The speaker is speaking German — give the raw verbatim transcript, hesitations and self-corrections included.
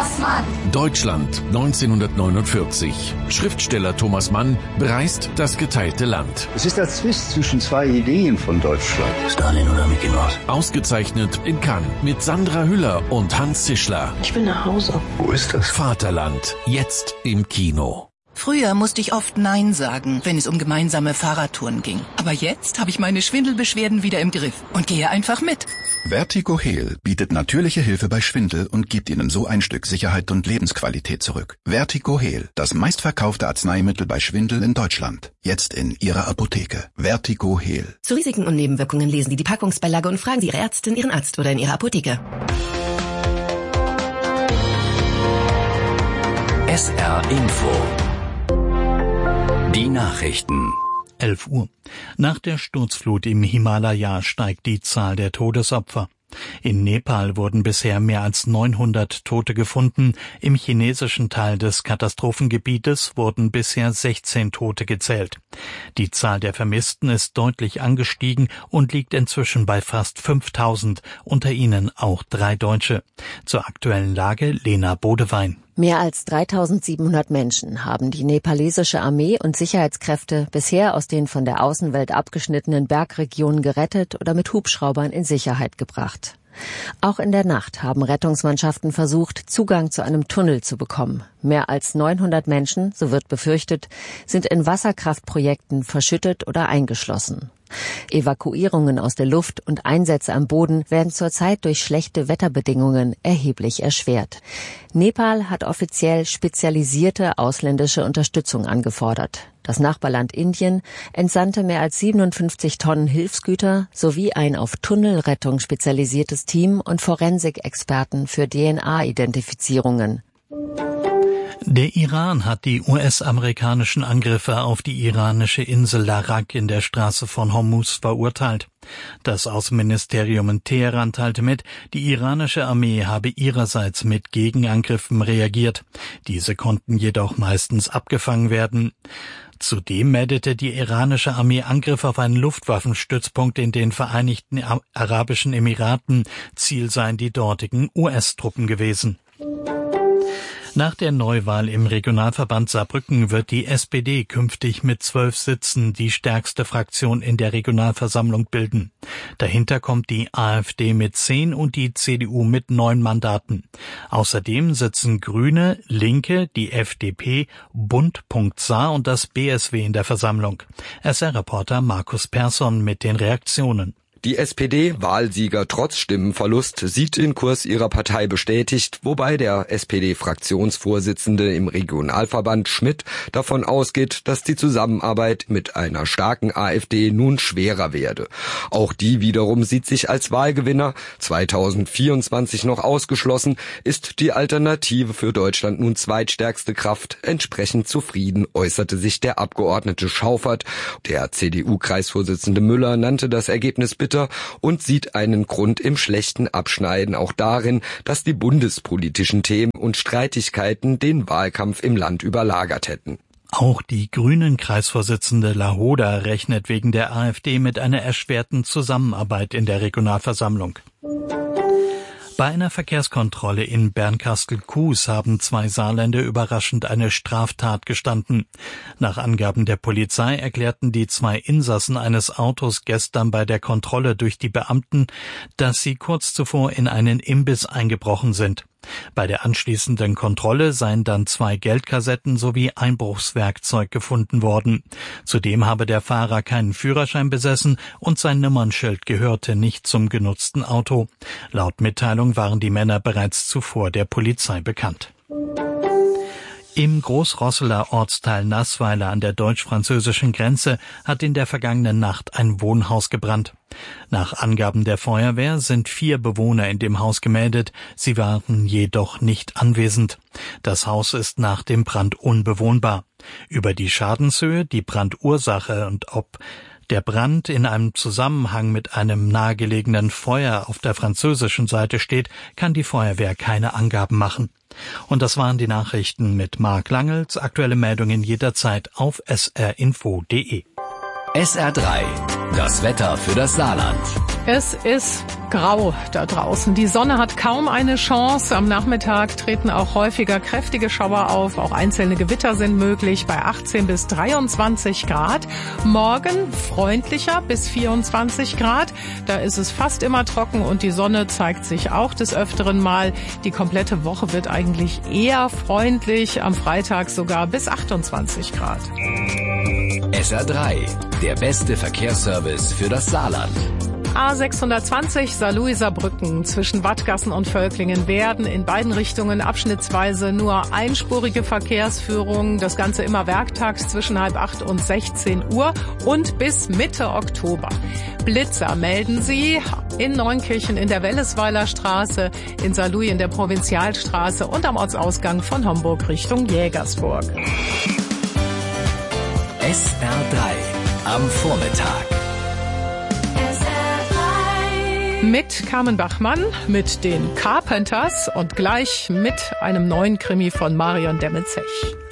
Thomas Mann. Deutschland neunzehnhundertneunundvierzig. Schriftsteller Thomas Mann bereist das geteilte Land. Es ist der Zwist zwischen zwei Ideen von Deutschland. Stalin oder Mickey Mouse? Ausgezeichnet in Cannes mit Sandra Hüller und Hans Zischler. Ich will nach Hause. Wo ist das? Vaterland, jetzt im Kino. Früher musste ich oft Nein sagen, wenn es um gemeinsame Fahrradtouren ging. Aber jetzt habe ich meine Schwindelbeschwerden wieder im Griff und gehe einfach mit. Vertigo Heal bietet natürliche Hilfe bei Schwindel und gibt Ihnen so ein Stück Sicherheit und Lebensqualität zurück. Vertigo Heal, das meistverkaufte Arzneimittel bei Schwindel in Deutschland. Jetzt in Ihrer Apotheke. Vertigo Heal. Zu Risiken und Nebenwirkungen lesen Sie die Packungsbeilage und fragen Sie Ihre Ärztin, Ihren Arzt oder in Ihrer Apotheke. S R Info. Die Nachrichten. elf Uhr. Nach der Sturzflut im Himalaya steigt die Zahl der Todesopfer. In Nepal wurden bisher mehr als neunhundert Tote gefunden. Im chinesischen Teil des Katastrophengebietes wurden bisher sechzehn Tote gezählt. Die Zahl der Vermissten ist deutlich angestiegen und liegt inzwischen bei fast fünftausend, unter ihnen auch drei Deutsche. Zur aktuellen Lage Lena Bodewein. Mehr als dreitausendsiebenhundert Menschen haben die nepalesische Armee und Sicherheitskräfte bisher aus den von der Außenwelt abgeschnittenen Bergregionen gerettet oder mit Hubschraubern in Sicherheit gebracht. Auch in der Nacht haben Rettungsmannschaften versucht, Zugang zu einem Tunnel zu bekommen. Mehr als neunhundert Menschen, so wird befürchtet, sind in Wasserkraftprojekten verschüttet oder eingeschlossen. Evakuierungen aus der Luft und Einsätze am Boden werden zurzeit durch schlechte Wetterbedingungen erheblich erschwert. Nepal hat offiziell spezialisierte ausländische Unterstützung angefordert. Das Nachbarland Indien entsandte mehr als siebenundfünfzig Tonnen Hilfsgüter sowie ein auf Tunnelrettung spezialisiertes Team und Forensikexperten für D N A-Identifizierungen. Der Iran hat die U S-amerikanischen Angriffe auf die iranische Insel Larak in der Straße von Hormuz verurteilt. Das Außenministerium in Teheran teilte mit, die iranische Armee habe ihrerseits mit Gegenangriffen reagiert. Diese konnten jedoch meistens abgefangen werden. Zudem meldete die iranische Armee Angriffe auf einen Luftwaffenstützpunkt in den Vereinigten Arabischen Emiraten. Ziel seien die dortigen U S-Truppen gewesen. Nach der Neuwahl im Regionalverband Saarbrücken wird die S P D künftig mit zwölf Sitzen die stärkste Fraktion in der Regionalversammlung bilden. Dahinter kommt die A f D mit zehn und die C D U mit neun Mandaten. Außerdem sitzen Grüne, Linke, die F D P, Bund.Saar und das B S W in der Versammlung. S R-Reporter Markus Persson mit den Reaktionen. Die S P D, Wahlsieger trotz Stimmenverlust, sieht den Kurs ihrer Partei bestätigt, wobei der S P D-Fraktionsvorsitzende im Regionalverband Schmidt davon ausgeht, dass die Zusammenarbeit mit einer starken A f D nun schwerer werde. Auch die wiederum sieht sich als Wahlgewinner. zweitausendvierundzwanzig noch ausgeschlossen, ist die Alternative für Deutschland nun zweitstärkste Kraft. Entsprechend zufrieden äußerte sich der Abgeordnete Schaufert. Der C D U-Kreisvorsitzende Müller nannte das Ergebnis bitter und sieht einen Grund im schlechten Abschneiden auch darin, dass die bundespolitischen Themen und Streitigkeiten den Wahlkampf im Land überlagert hätten. Auch die Grünen-Kreisvorsitzende Lahoda rechnet wegen der A f D mit einer erschwerten Zusammenarbeit in der Regionalversammlung. Bei einer Verkehrskontrolle in Bernkastel-Kues haben zwei Saarländer überraschend eine Straftat gestanden. Nach Angaben der Polizei erklärten die zwei Insassen eines Autos gestern bei der Kontrolle durch die Beamten, dass sie kurz zuvor in einen Imbiss eingebrochen sind. Bei der anschließenden Kontrolle seien dann zwei Geldkassetten sowie Einbruchswerkzeug gefunden worden. Zudem habe der Fahrer keinen Führerschein besessen und sein Nummernschild gehörte nicht zum genutzten Auto. Laut Mitteilung waren die Männer bereits zuvor der Polizei bekannt. Im Großrosseler Ortsteil Naßweiler an der deutsch-französischen Grenze hat in der vergangenen Nacht ein Wohnhaus gebrannt. Nach Angaben der Feuerwehr sind vier Bewohner in dem Haus gemeldet, sie waren jedoch nicht anwesend. Das Haus ist nach dem Brand unbewohnbar. Über die Schadenshöhe, die Brandursache und ob der Brand in einem Zusammenhang mit einem nahegelegenen Feuer auf der französischen Seite steht, kann die Feuerwehr keine Angaben machen. Und das waren die Nachrichten mit Marc Langels. Aktuelle Meldungen jederzeit auf s r info punkt d e. S R drei. Das Wetter für das Saarland. Es ist grau da draußen. Die Sonne hat kaum eine Chance. Am Nachmittag treten auch häufiger kräftige Schauer auf. Auch einzelne Gewitter sind möglich bei achtzehn bis dreiundzwanzig Grad. Morgen freundlicher bis vierundzwanzig Grad. Da ist es fast immer trocken und die Sonne zeigt sich auch des Öfteren mal. Die komplette Woche wird eigentlich eher freundlich. Am Freitag sogar bis achtundzwanzig Grad. S R drei, der beste Verkehrsservice für das Saarland. A sechshundertzwanzig Saarlouiser-Brücken zwischen Wattgassen und Völklingen werden in beiden Richtungen abschnittsweise nur einspurige Verkehrsführung. Das Ganze immer werktags zwischen halb acht und sechzehn Uhr und bis Mitte Oktober. Blitzer melden sie in Neunkirchen in der Wellesweiler Straße, in Saarlouis in der Provinzialstraße und am Ortsausgang von Homburg Richtung Jägersburg. S R drei am Vormittag. Mit Carmen Bachmann, mit den Carpenters und gleich mit einem neuen Krimi von Marion Demmezech.